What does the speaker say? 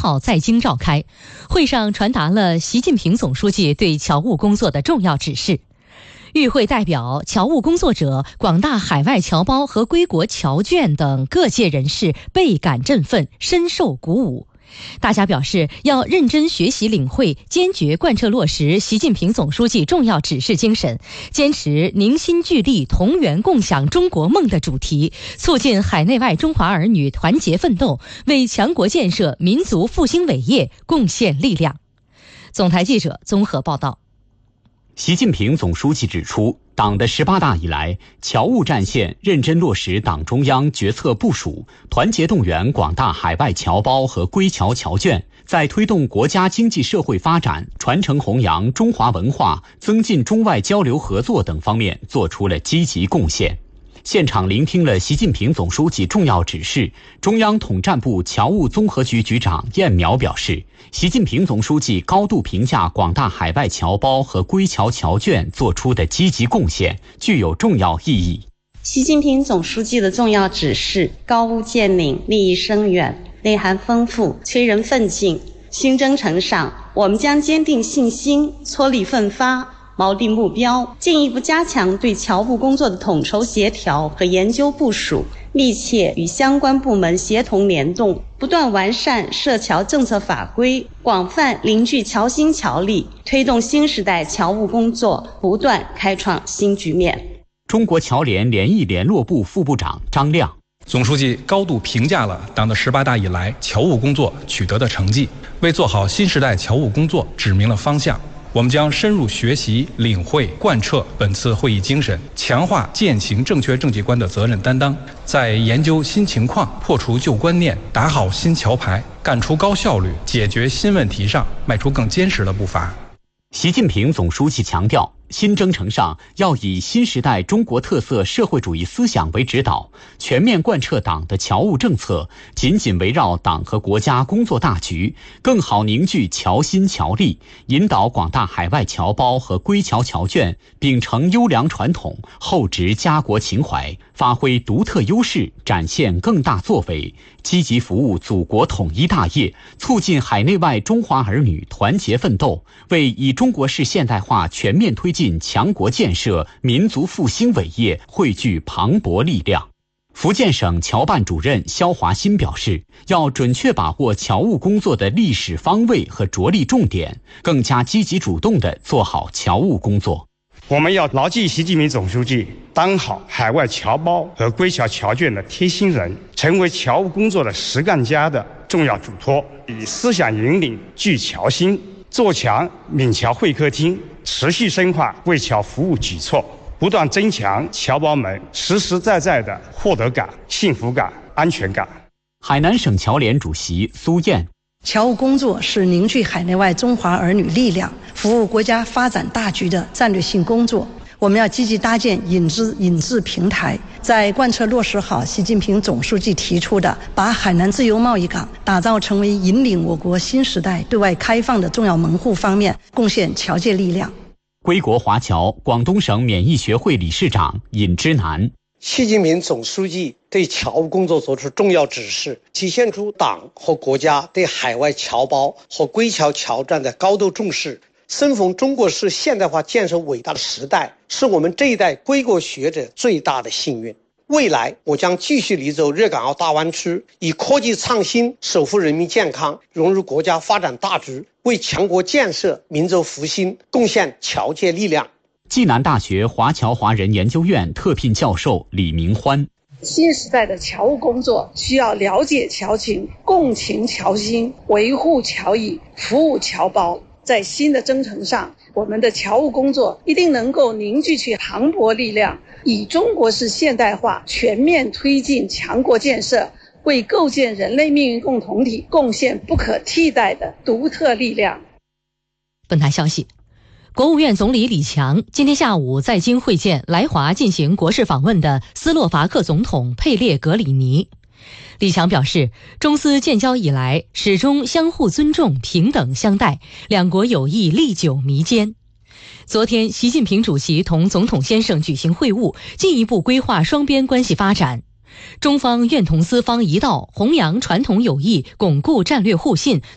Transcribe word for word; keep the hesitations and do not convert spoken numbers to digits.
号在京召开，会上传达了习近平总书记对侨务工作的重要指示。与会代表、侨务工作者、广大海外侨胞和归国侨眷等各界人士倍感振奋，深受鼓舞。大家表示要认真学习领会，坚决贯彻落实习近平总书记重要指示精神，坚持凝心聚力同源共享中国梦的主题，促进海内外中华儿女团结奋斗，为强国建设、民族复兴伟业贡献力量。总台记者综合报道。 习近平总书记指出，党的十八大以来，侨务战线认真落实党中央决策部署，团结动员广大海外侨胞和归侨侨眷，在推动国家经济社会发展、传承弘扬中华文化、增进中外交流合作等方面做出了积极贡献。现场聆听了习近平总书记重要指示，中央统战部侨务综合局局长燕苗表示，习近平总书记高度评价广大海外侨胞和归侨侨眷做出的积极贡献，具有重要意义。 习近平总书记的重要指示高屋建瓴，立意深远，内涵丰富，催人奋进。新征程上，我们将坚定信心，撮力奋发，锚定目标，进一步加强对侨务工作的统筹协调和研究部署，密切与相关部门协同联动，不断完善涉侨政策法规，广泛凝聚侨心侨力，推动新时代侨务工作不断开创新局面。 中国侨联联谊联络部副部长张亮， 总书记高度评价了党的十八大以来侨务工作取得的成绩，为做好新时代侨务工作指明了方向。我们将深入学习、领会、贯彻本次会议精神，强化践行正确政绩观的责任担当，在研究新情况、破除旧观念、打好新桥牌、干出高效率、解决新问题上迈出更坚实的步伐。 习近平总书记强调，新征程上要以新时代中国特色社会主义思想为指导，全面贯彻党的侨务政策，紧紧围绕党和国家工作大局，更好凝聚侨心侨力，引导广大海外侨胞和归侨侨眷秉承优良传统，厚植家国情怀，发挥独特优势，展现更大作为，积极服务祖国统一大业，促进海内外中华儿女团结奋斗，为以中国式现代化全面推进强国建设、民族复兴伟业汇聚磅礴力量。福建省侨办主任肖华新表示，要准确把握侨务工作的历史方位和着力重点，更加积极主动地做好侨务工作。 我们要牢记习近平总书记当好海外侨胞和归侨侨眷的贴心人，成为侨务工作的实干家的重要嘱托，以思想引领聚侨心，做强闽侨会客厅，持续深化为侨服务举措，不断增强侨胞们实实在在的获得感、幸福感、安全感。 海南省侨联主席苏燕， 侨务工作是凝聚海内外中华儿女力量、服务国家发展大局的战略性工作。我们要积极搭建引资引资平台，在贯彻落实好习近平总书记提出的把海南自由贸易港打造成为引领我国新时代对外开放的重要门户方面贡献侨界力量。 归国华侨广东省免疫学会理事长尹之南， 习近平总书记对侨务工作作出重要指示，体现出党和国家对海外侨胞和归侨侨眷的高度重视。生逢中国式现代化建设伟大的时代，是我们这一代归国学者最大的幸运。未来我将继续力走粤港澳大湾区，以科技创新守护人民健康，融入国家发展大局，为强国建设、民族复兴贡献侨界力量。 暨南大学华侨华人研究院特聘教授李明欢， 新时代的侨务工作需要了解侨情、共情侨心、维护侨谊、服务侨胞。在新的征程上，我们的侨务工作一定能够凝聚起磅礴力量，以中国式现代化全面推进强国建设，为构建人类命运共同体贡献不可替代的独特力量。 本台消息，国务院总理李强今天下午在京会见来华进行国事访问的斯洛伐克总统佩列格里尼。李强表示，中斯建交以来始终相互尊重、平等相待，两国友谊历久弥坚。昨天，习近平主席同总统先生举行会晤，进一步规划双边关系发展。中方愿同斯方一道，弘扬传统友谊，巩固战略互信，